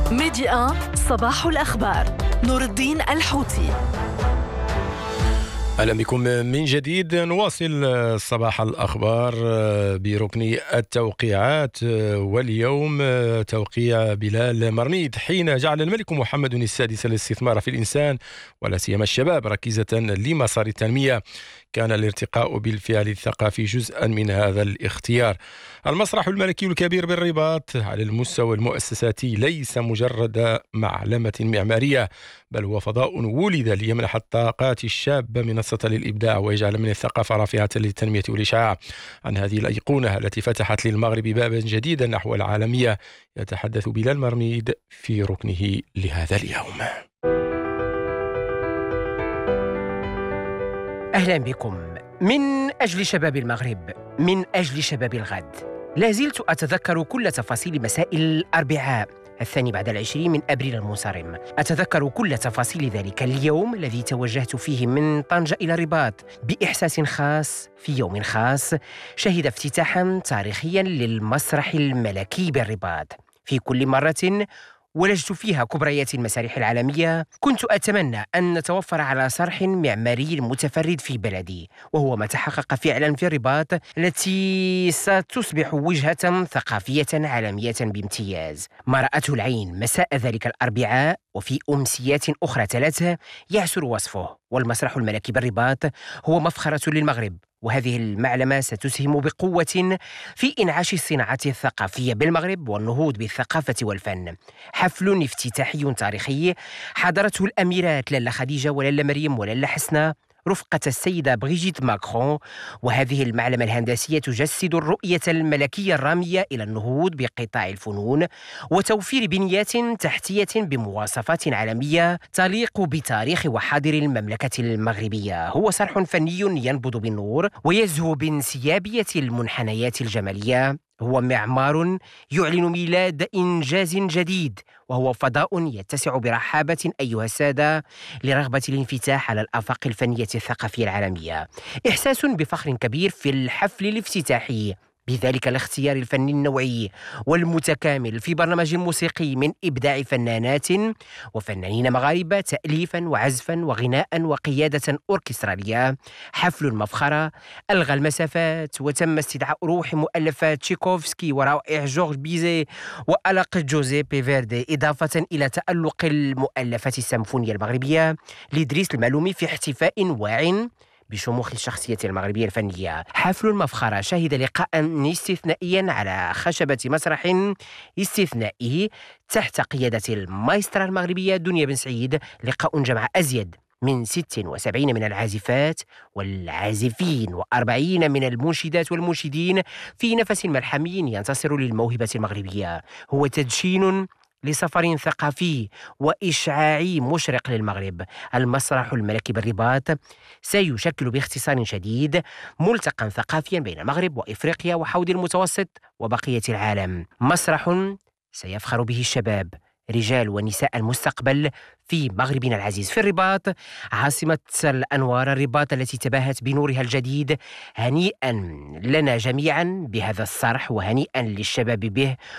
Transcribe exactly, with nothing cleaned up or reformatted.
ميديا صباح الأخبار. نور الدين الحوتي. أهلا بكم من جديد. نواصل صباح الأخبار بركن التوقيعات، واليوم توقيع بلال مرنيد حين جعل الملك محمد السادس الاستثمار في الإنسان ولا سيما الشباب ركيزة لمسار التنمية. كان الارتقاء بالفعل الثقافي جزءا من هذا الاختيار. المسرح الملكي الكبير بالرباط على المستوى المؤسساتي ليس مجرد معلمة معمارية، بل هو فضاء ولد ليمنح الطاقات الشابة منصة للإبداع ويجعل من الثقافة رافعة للتنمية والإشعاع. عن هذه الأيقونة التي فتحت للمغرب بابا جديدا نحو العالمية يتحدث بلال مرنيد في ركنه لهذا اليوم. أهلا بكم. من أجل شباب المغرب، من أجل شباب الغد، لا زلت أتذكر كل تفاصيل مساء الأربعاء الثاني بعد العشرين من أبريل المنصرم. أتذكر كل تفاصيل ذلك اليوم الذي توجهت فيه من طنجة إلى الرباط بإحساس خاص في يوم خاص شهد افتتاحا تاريخيا للمسرح الملكي بالرباط. في كل مرة ولجت فيها كبريات المسارح العالمية كنت أتمنى أن نتوفر على صرح معماري متفرد في بلدي، وهو ما تحقق فعلا في الرباط التي ستصبح وجهة ثقافية عالمية بامتياز. ما رأته العين مساء ذلك الأربعاء وفي أمسيات أخرى ثلاثة يعسر وصفه، والمسرح الملكي بالرباط هو مفخرة للمغرب، وهذه المعلمة ستسهم بقوة في إنعاش الصناعة الثقافية بالمغرب والنهوض بالثقافة والفن. حفل افتتاحي تاريخي حضرته الأميرات لالا خديجة ولالا مريم ولالا حسنة رفقة السيدة بريجيت ماكرون، وهذه المعلمة الهندسية تجسد الرؤية الملكية الرامية إلى النهوض بقطاع الفنون وتوفير بنيات تحتية بمواصفات عالمية تليق بتاريخ وحاضر المملكة المغربية. هو صرح فني ينبض بالنور ويزهو بانسيابية المنحنيات الجمالية. هو معمار يعلن ميلاد إنجاز جديد، وهو فضاء يتسع برحابة أيها السادة لرغبة الانفتاح على الآفاق الفنية الثقافية العالمية. إحساس بفخر كبير في الحفل الافتتاحي بذلك الاختيار الفني النوعي والمتكامل في برنامج موسيقي من إبداع فنانات وفنانين مغاربة تأليفا وعزفا وغناء وقيادة أوركسترالية. حفل مفخرة ألغى المسافات وتم استدعاء روح مؤلفات تشيكوفسكي وروائع جورج بيزي وألق جوزيبي فيردي، إضافة إلى تألق المؤلفات السيمفونية المغربية لإدريس المعلومي في احتفاء واع بشموخ الشخصية المغربية الفنية. حفل المفخرة شهد لقاء استثنائيا على خشبة مسرح استثنائي تحت قيادة المايسترا المغربية دنيا بن سعيد. لقاء جمع أزيد من ستة وسبعين من العازفات والعازفين وأربعين من المنشدات والمنشدين في نفس ملحمي ينتصر للموهبة المغربية. هو تدشين لسفر ثقافي وإشعاعي مشرق للمغرب. المسرح الملكي بالرباط سيشكل باختصار شديد ملتقى ثقافيا بين المغرب وإفريقيا وحوض المتوسط وبقية العالم. مسرح سيفخر به الشباب رجال ونساء المستقبل في مغربنا العزيز. في الرباط عاصمة الأنوار، الرباط التي تباهت بنورها الجديد. هنيئا لنا جميعا بهذا الصرح وهنيئا للشباب به